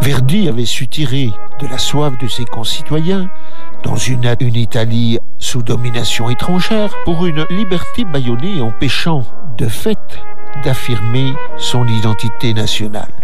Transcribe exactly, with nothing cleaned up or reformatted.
Verdi avait su tirer de la soif de ses concitoyens dans une, une Italie sous domination étrangère pour une liberté bâillonnée empêchant de fait d'affirmer son identité nationale.